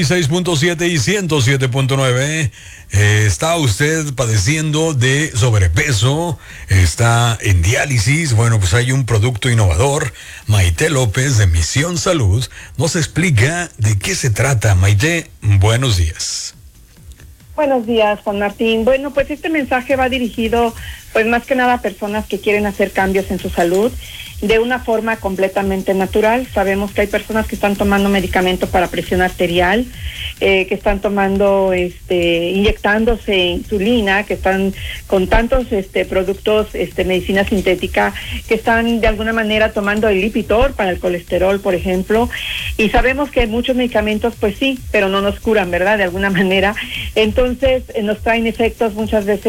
6.7 y 107.9. ¿Está usted padeciendo de sobrepeso? ¿Está en diálisis? Bueno, pues hay un producto innovador. Maite López de Misión Salud nos explica de qué se trata. Maite, buenos días. Buenos días, Juan Martín. Bueno, pues este mensaje va dirigido, pues más que nada a personas que quieren hacer cambios en su salud de una forma completamente natural. Sabemos que hay personas que están tomando medicamento para presión arterial, que están tomando, inyectándose insulina, que están con tantos productos, medicina sintética, que están de alguna manera tomando el Lipitor para el colesterol, por ejemplo, y sabemos que muchos medicamentos, pues sí, pero no nos curan, ¿verdad? De alguna manera. Entonces, nos traen efectos muchas veces